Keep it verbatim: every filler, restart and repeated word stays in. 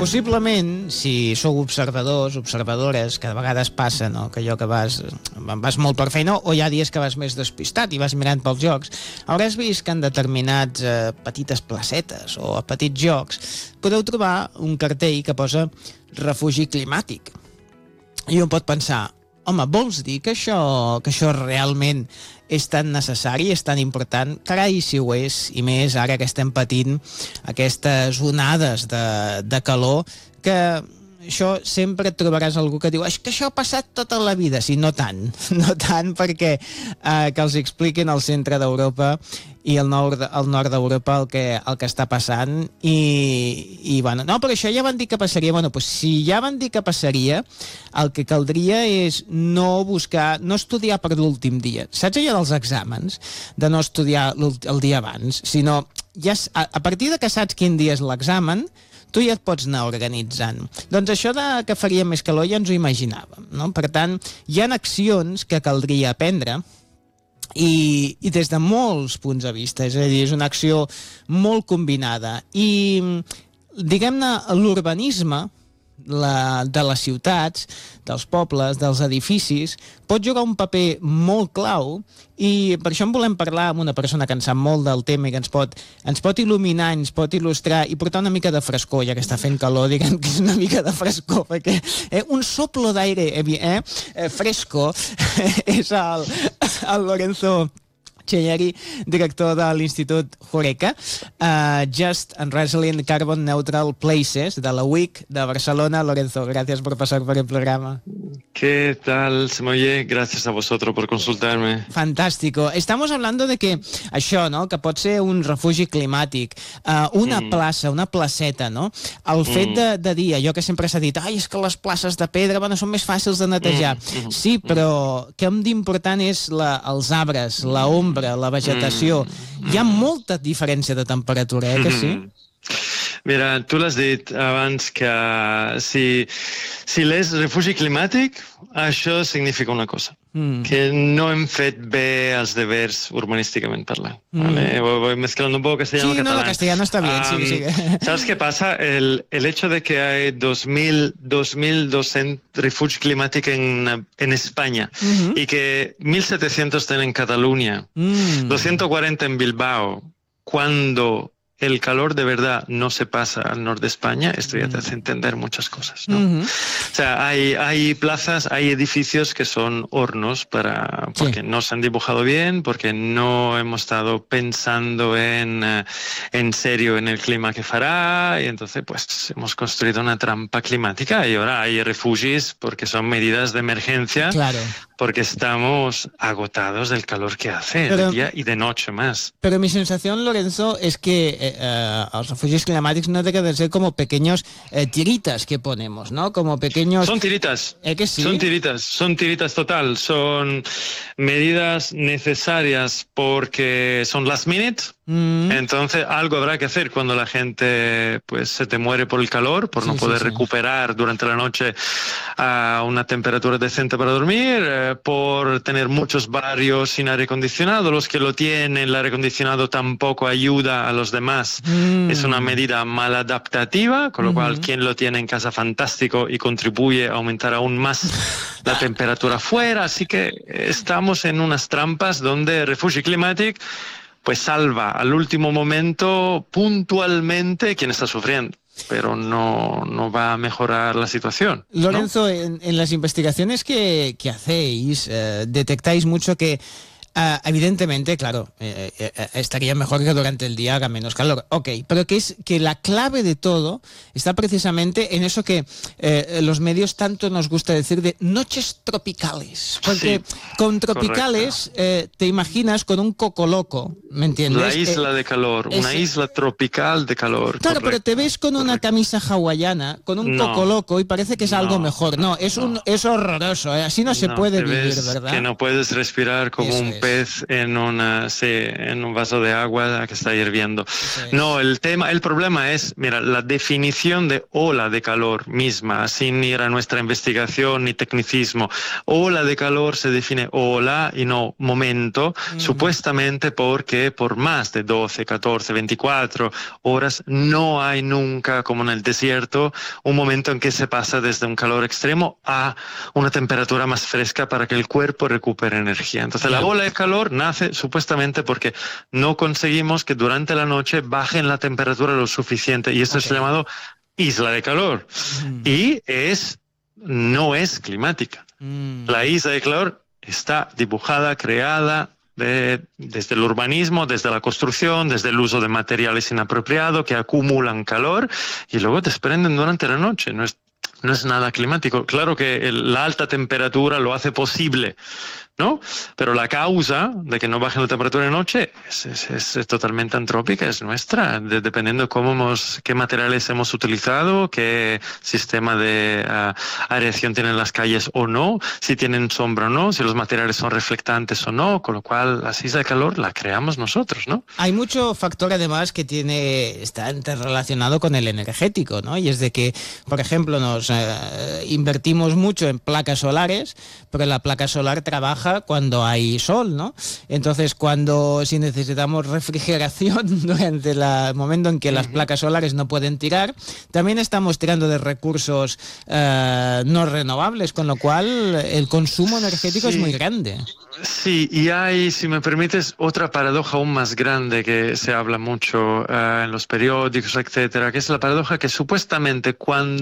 possiblement, si sou observadors, observadores, que de vegades passa, no? Que allò que vas, vas molt per feina, o hi ha dies que vas més despistat i vas mirant pels jocs, hauràs vist que en determinats eh, petites placetes o a petits jocs podeu trobar un cartell que posa refugi climàtic. I un pot pensar, home, vols dir que això, que això realment és tan necessari, és tan important? Carai, si ho és, i més ara que estem patint aquestes onades de, de calor, que això sempre et trobaràs algú que diu és que això ha passat tota la vida. Sí, no tant, no tant, perquè eh, que els expliquin al centre d'Europa i al nord, al nord d'Europa el que, el que està passant i, i bueno, no, però això ja van dir que passaria. Bueno, doncs si ja van dir que passaria, el que caldria és no buscar, no estudiar per l'últim dia. Saps allò dels exàmens? De no estudiar el dia abans, sinó ja, a, a partir de que saps quin dia és l'examen, tu ja et pots anar organitzant. Doncs això de que faria més calor ja ens ho imaginàvem, no? Per tant, hi ha accions que caldria aprendre i, i des de molts punts de vista, és a dir, és una acció molt combinada. I, diguem-ne, l'urbanisme la, de les ciutats, dels pobles, dels edificis, pot jugar un paper molt clau i per això en volem parlar amb una persona que en sap molt del tema i que ens pot, ens pot il·luminar, ens pot il·lustrar i portar una mica de frescor, ja que està fent calor, diguem que és una mica de frescor, perquè eh, un soplo d'aire eh, eh, fresco és el, el Lorenzo Cheyeri, director de l'Institut Horeca, uh, Just and Resilient Carbon Neutral Places, de la U I C de Barcelona. Lorenzo, gracias por pasar por el programa. ¿Qué tal? Se me oye? Gracias a vosotros por consultarme. Fantástico. Estamos hablando de que això, no?, que pot ser un refugi climàtic, uh, una mm. plaça, una placeta, no? El fet mm. de, de dir, allò que sempre s'ha dit, ai, és que les places de pedra, bueno, són més fàcils de netejar. Mm. Sí, però que hem d'important és la, els arbres, la ombra, la vegetació. Mm. Hi ha molta diferència de temperatura, eh, que sí? Mira, tu l'has dit abans que si, si l'és refugi climàtic, això significa una cosa, mm. que no hem fet bé els deberes urbanísticament parlant. Mm. ¿Vale? Voy mezclando un poco castellano sí, catalán. Sí, no, castellano está bien, um, sí, sí. ¿Sabes qué pasa? El, el hecho de que hay dos mil doscientos refugios climáticos en, en España mm-hmm. y que mil setecientos tienen en Cataluña, mm. doscientos cuarenta en Bilbao, cuando el calor de verdad no se pasa al norte de España, esto ya te hace entender muchas cosas, ¿no? Uh-huh. O sea, hay, hay plazas, hay edificios que son hornos para, porque sí. no se han dibujado bien, porque no hemos estado pensando en, en serio en el clima que fará, y entonces pues hemos construido una trampa climática y ahora hay refugios porque son medidas de emergencia, claro. porque estamos agotados del calor que hace pero, de día y de noche más. Pero mi sensación, Lorenzo, es que eh, eh, los refugios climáticos no dejan de ser como pequeños eh, tiritas que ponemos, ¿no? Como pequeños... Son tiritas. ¿Eh que sí? Son tiritas, son tiritas total. Son medidas necesarias porque son last minute. Mm. Entonces algo habrá que hacer cuando la gente pues se te muere por el calor, por sí, no poder sí, sí. recuperar durante la noche a una temperatura decente para dormir, eh, por tener muchos barrios sin aire acondicionado. Los que lo tienen, el aire acondicionado tampoco ayuda a los demás. Mm. Es una medida mal adaptativa, con lo mm. cual quien lo tiene en casa fantástico y contribuye a aumentar aún más la temperatura fuera. Así que estamos en unas trampas donde refugio climático pues salva al último momento puntualmente quien está sufriendo, pero no, no va a mejorar la situación, ¿no? Lorenzo, en, en las investigaciones que, que hacéis, eh, detectáis mucho que Uh, evidentemente, claro, eh, eh, estaría mejor que durante el día haga menos calor. Ok, pero que es que la clave de todo está precisamente en eso que eh, los medios tanto nos gusta decir de noches tropicales. Porque sí, con tropicales eh, te imaginas con un coco loco, ¿me entiendes? La isla eh, de calor, es, una isla tropical de calor. Claro, correcto, pero te ves con correcto. Una camisa hawaiana, con un no, coco loco y parece que es no, algo mejor. No, es, no. Un, es horroroso, ¿eh? Así no se no, puede vivir, ¿verdad? Que no puedes respirar como eso un pez en, una, sí, en un vaso de agua que está hirviendo. Es. No, el tema, el problema es, mira, la definición de ola de calor misma, sin ir a nuestra investigación ni tecnicismo. Ola de calor se define ola y no momento, uh-huh. supuestamente porque por más de doce, catorce, veinticuatro horas no hay nunca, como en el desierto, un momento en que se pasa desde un calor extremo a una temperatura más fresca para que el cuerpo recupere energía. Entonces la ola de calor nace supuestamente porque no conseguimos que durante la noche bajen la temperatura lo suficiente y esto okay. es llamado isla de calor mm. y es no es climática. Mm. La isla de calor está dibujada, creada de, desde el urbanismo, desde la construcción, desde el uso de materiales inapropiados que acumulan calor y luego desprenden durante la noche. No es No es nada climático. Claro que el, la alta temperatura lo hace posible, ¿no? Pero la causa de que no baje la temperatura de noche es, es, es totalmente antrópica, es nuestra, de, dependiendo cómo hemos, qué materiales hemos utilizado, qué sistema de uh, aireación tienen las calles o no, si tienen sombra o no, si los materiales son reflectantes o no, con lo cual la isla de calor la creamos nosotros, ¿no? Hay mucho factor además que tiene está interrelacionado con el energético, ¿no? Y es de que, por ejemplo, nos eh, invertimos mucho en placas solares, pero la placa solar trabaja cuando hay sol, ¿no? Entonces, cuando si necesitamos refrigeración durante la, el momento en que uh-huh. las placas solares no pueden tirar, también estamos tirando de recursos eh, no renovables, con lo cual el consumo energético sí. es muy grande. Sí, y hay, si me permites, otra paradoja aún más grande que se habla mucho uh, en los periódicos, etcétera, que es la paradoja que supuestamente cuando